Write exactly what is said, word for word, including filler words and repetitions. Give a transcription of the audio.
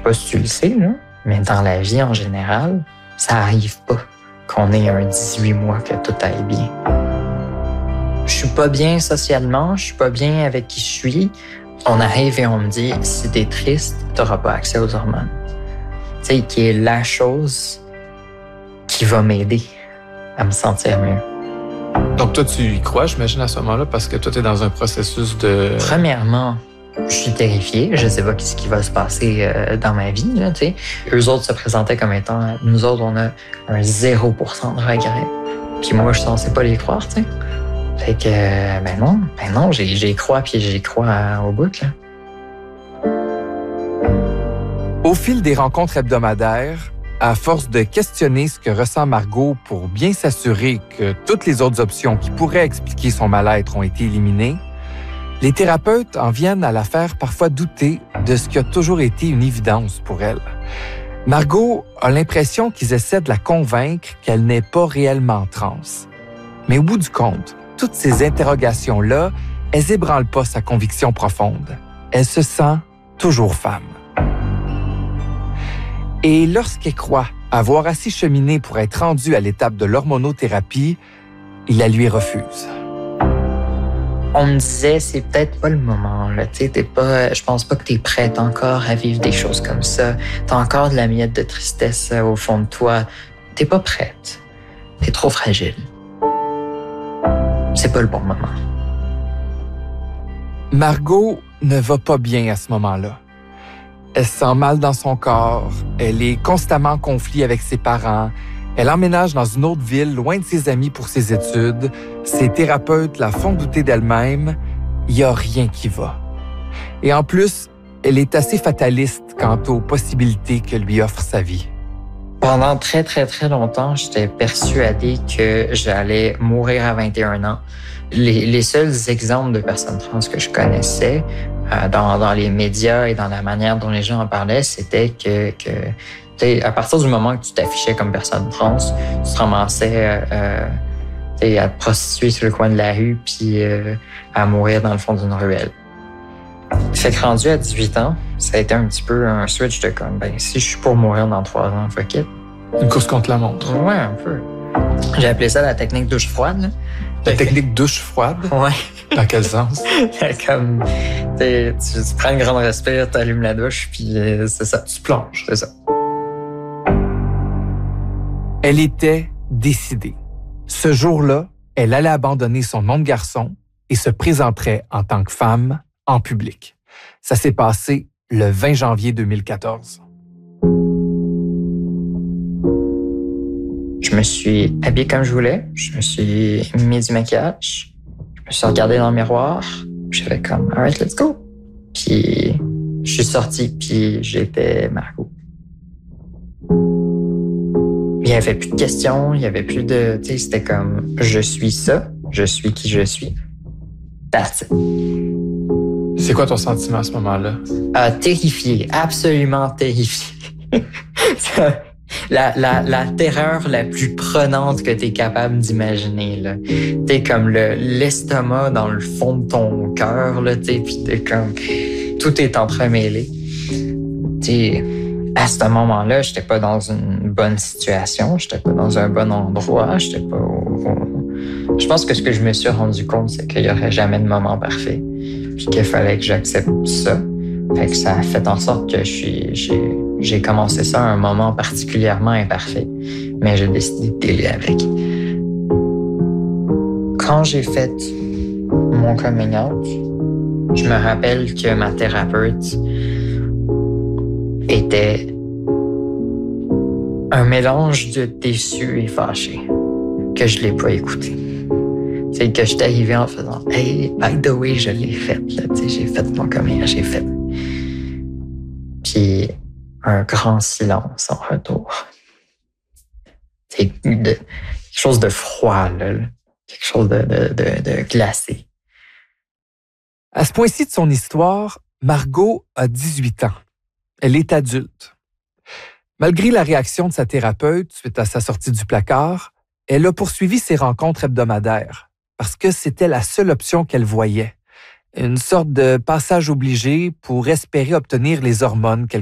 pas si tu le sais, là, mais dans la vie en général, ça arrive pas qu'on ait un dix-huit mois que tout aille bien. Je suis pas bien socialement, je suis pas bien avec qui je suis. On arrive et on me dit, si t'es triste, t'auras pas accès aux hormones. Tu sais, qui est la chose qui va m'aider à me sentir mieux. Donc toi, tu y crois, j'imagine, à ce moment-là, parce que toi, t'es dans un processus de... Premièrement, je suis terrifiée. Je sais pas ce qui va se passer euh, dans ma vie. Là, t'sais. Eux autres se présentaient comme étant... Nous autres, on a un zéro pour cent de regrets. Puis moi, je suis censé pas les croire, tu sais. Fait que, euh, ben non, ben non, j'y, j'y crois, puis j'y crois à, au bout, là. Au fil des rencontres hebdomadaires, à force de questionner ce que ressent Margot pour bien s'assurer que toutes les autres options qui pourraient expliquer son mal-être ont été éliminées, les thérapeutes en viennent à la faire parfois douter de ce qui a toujours été une évidence pour elle. Margot a l'impression qu'ils essaient de la convaincre qu'elle n'est pas réellement trans. Mais au bout du compte, toutes ces interrogations-là, elles ébranlent pas sa conviction profonde. Elle se sent toujours femme. Et lorsqu'elle croit avoir assez cheminé pour être rendue à l'étape de l'hormonothérapie, il la lui refuse. On me disait, c'est peut-être pas le moment, là. Tu sais, t'es pas, je pense pas que t'es prête encore à vivre des choses comme ça. T'as encore de la miette de tristesse au fond de toi. T'es pas prête. T'es trop fragile. C'est pas le bon moment. Margot ne va pas bien à ce moment-là. Elle se sent mal dans son corps, elle est constamment en conflit avec ses parents, elle emménage dans une autre ville, loin de ses amis pour ses études, ses thérapeutes la font douter d'elle-même, il n'y a rien qui va. Et en plus, elle est assez fataliste quant aux possibilités que lui offre sa vie. Pendant très, très, très longtemps, j'étais persuadée que j'allais mourir à vingt et un ans. Les, les seuls exemples de personnes trans que je connaissais euh, dans, dans les médias et dans la manière dont les gens en parlaient, c'était que, que à partir du moment que tu t'affichais comme personne trans, tu te ramassais euh, à te prostituer sur le coin de la rue puis euh, à mourir dans le fond d'une ruelle. Fait que rendu à dix-huit ans, ça a été un petit peu un switch de comme, ben si je suis pour mourir dans trois ans, fuck it. Une course contre la montre. Ouais, un peu. J'ai appelé ça la technique douche froide, là. La technique douche froide? Ouais. Dans quel sens? Comme, tu, tu prends une grande respire, tu allumes la douche, puis euh, c'est ça, tu plonges, c'est ça. Elle était décidée. Ce jour-là, elle allait abandonner son nom de garçon et se présenterait en tant que femme en public. Ça s'est passé le vingt janvier deux mille quatorze. Je me suis habillée comme je voulais. Je me suis mis du maquillage. Je me suis regardée dans le miroir. J'ai fait comme, all right, let's go. Puis, je suis sortie, puis j'étais Margot. Il n'y avait plus de questions, il n'y avait plus de... Tu sais, c'était comme, je suis ça, je suis qui je suis. That's it. C'est quoi ton sentiment à ce moment-là? Euh, terrifié, absolument terrifié. La, la, la terreur la plus prenante que tu es capable d'imaginer. Là. T'es comme le, l'estomac dans le fond de ton cœur, là, t'sais, puis t'es comme... Tout est entremêlé. T'sais, à ce moment-là, j'étais pas dans une bonne situation, j'étais pas dans un bon endroit, j'étais pas au, au... Je pense que ce que je me suis rendu compte, c'est qu'il y aurait jamais de moment parfait, puis qu'il fallait que j'accepte ça. Fait que ça a fait en sorte que je suis, j'ai, j'ai commencé ça à un moment particulièrement imparfait, mais j'ai décidé de dealer avec. Quand j'ai fait mon coming out, je me rappelle que ma thérapeute était un mélange de déçu et fâché, que je l'ai pas écouté. C'est que j'étais arrivé en faisant « Hey, by the way, je l'ai fait, là, j'ai fait mon coming out, j'ai fait. » Puis un grand silence en retour. C'est de, quelque chose de froid, là, quelque chose de, de, de, de glacé. À ce point-ci de son histoire, Margot a dix-huit ans. Elle est adulte. Malgré la réaction de sa thérapeute suite à sa sortie du placard, elle a poursuivi ses rencontres hebdomadaires parce que c'était la seule option qu'elle voyait. Une sorte de passage obligé pour espérer obtenir les hormones qu'elle